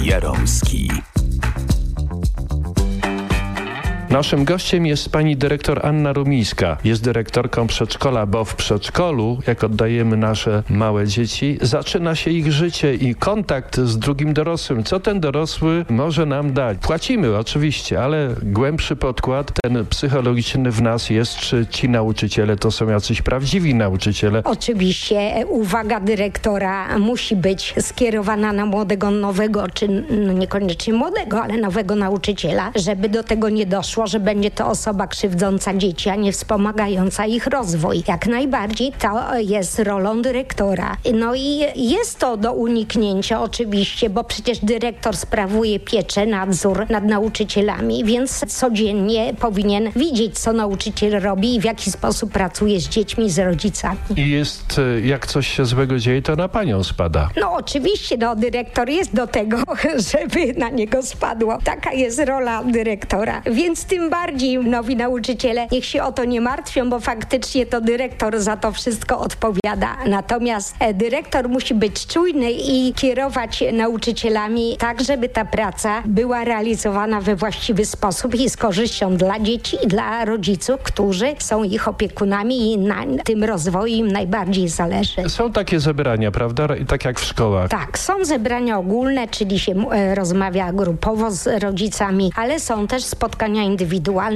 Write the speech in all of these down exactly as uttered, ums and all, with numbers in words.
Jaromski. Naszym gościem jest pani dyrektor Anna Rumińska. Jest dyrektorką przedszkola, bo w przedszkolu, jak oddajemy nasze małe dzieci, zaczyna się ich życie i kontakt z drugim dorosłym. Co ten dorosły może nam dać? Płacimy oczywiście, ale głębszy podkład, ten psychologiczny w nas jest, czy ci nauczyciele to są jacyś prawdziwi nauczyciele? Oczywiście uwaga dyrektora musi być skierowana na młodego, nowego, czy no niekoniecznie młodego, ale nowego nauczyciela, żeby do tego nie doszło, że będzie to osoba krzywdząca dzieci, a nie wspomagająca ich rozwój. Jak najbardziej to jest rolą dyrektora. No i jest to do uniknięcia oczywiście, bo przecież dyrektor sprawuje pieczę, nadzór nad nauczycielami, więc codziennie powinien widzieć, co nauczyciel robi i w jaki sposób pracuje z dziećmi, z rodzicami. I jest, jak coś się złego dzieje, to na panią spada. No oczywiście, no dyrektor jest do tego, żeby na niego spadło. Taka jest rola dyrektora, więc tym bardziej nowi nauczyciele niech się o to nie martwią, bo faktycznie to dyrektor za to wszystko odpowiada. Natomiast dyrektor musi być czujny i kierować nauczycielami tak, żeby ta praca była realizowana we właściwy sposób i z korzyścią dla dzieci i dla rodziców, którzy są ich opiekunami i na tym rozwoju im najbardziej zależy. Są takie zebrania, prawda? Tak jak w szkołach. Tak, są zebrania ogólne, czyli się e, rozmawia grupowo z rodzicami, ale są też spotkania indywidualne,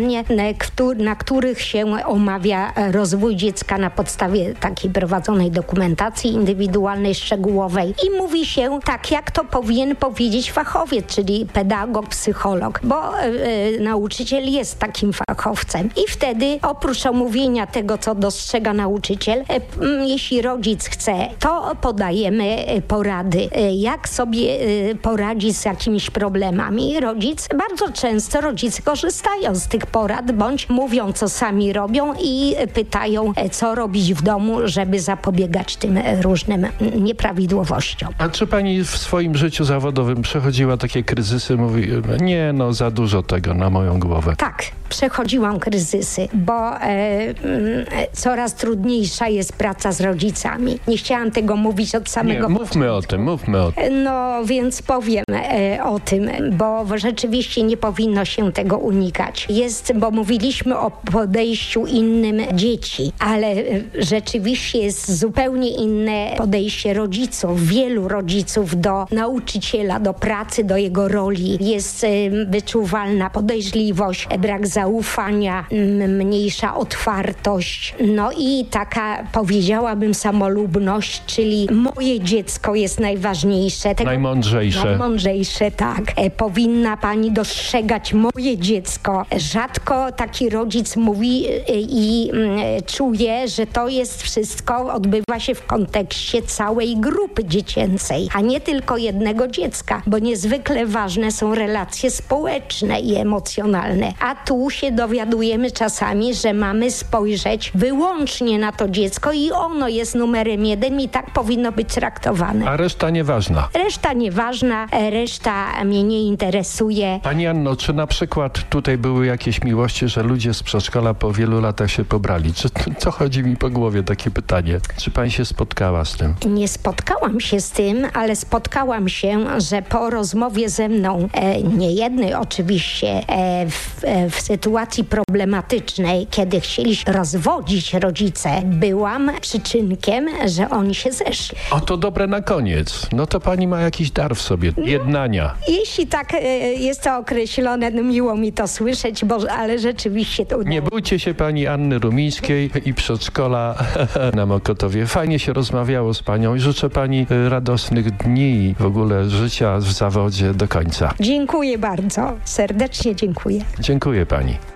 na których się omawia rozwój dziecka na podstawie takiej prowadzonej dokumentacji indywidualnej, szczegółowej i mówi się tak, jak to powinien powiedzieć fachowiec, czyli pedagog, psycholog, bo e, nauczyciel jest takim fachowcem i wtedy oprócz omówienia tego, co dostrzega nauczyciel, e, m, jeśli rodzic chce, to podajemy porady, e, jak sobie e, poradzić z jakimiś problemami. Rodzic, bardzo często rodzice korzystają z tych porad, bądź mówią, co sami robią i pytają, co robić w domu, żeby zapobiegać tym różnym nieprawidłowościom. A czy pani w swoim życiu zawodowym przechodziła takie kryzysy? Mówi, nie, no za dużo tego na moją głowę. Tak, przechodziłam kryzysy, bo e, m, coraz trudniejsza jest praca z rodzicami. Nie chciałam tego mówić od samego Nie, początku. mówmy o tym, mówmy o tym. No, więc powiem e, o tym, bo rzeczywiście nie powinno się tego unikać. Jest, bo mówiliśmy o podejściu innym dzieci, ale e, rzeczywiście jest zupełnie inne podejście rodziców, wielu rodziców do nauczyciela, do pracy, do jego roli. Jest e, wyczuwalna podejrzliwość, brak zaufania, m, mniejsza otwartość, no i taka, powiedziałabym, samolubność, czyli moje dziecko jest najważniejsze. Tego, Najmądrzejsze. Najmądrzejsze, tak. E, powinna pani dostrzegać moje dziecko. Rzadko taki rodzic mówi e, i e, czuje, że to jest wszystko, odbywa się w kontekście całej grupy dziecięcej, a nie tylko jednego dziecka, bo niezwykle ważne są relacje społeczne i emocjonalne. A tu się dowiadujemy czasami, że mamy spojrzeć wyłącznie na to dziecko i ono jest numerem jeden i tak powinno być traktowane. A reszta nieważna. Reszta nieważna, reszta mnie nie interesuje. Pani Anno, czy na przykład tutaj były jakieś miłości, że ludzie z przedszkola po wielu latach się pobrali? Czy, co chodzi mi po głowie, takie pytanie? Czy pani się spotkała z tym? Nie spotkałam się z tym, ale spotkałam się, że po rozmowie ze mną, e, nie jednej oczywiście, e, w, e, w sytuacji problematycznej, kiedy chcieli się rozwodzić rodzice, byłam przyczynkiem, że oni się zeszli. O, to dobre na koniec. No to pani ma jakiś dar w sobie, jednania. Jeśli tak e, jest to określone, no miło mi to słyszeć, bo, ale rzeczywiście to udało. Nie bójcie się pani Anny Rumińskiej i przedszkola na Mokotowie. Fajnie się rozmawiało z panią i życzę pani radosnych dni i w ogóle życia w zawodzie do końca. Dziękuję bardzo. Serdecznie dziękuję. Dziękuję pani.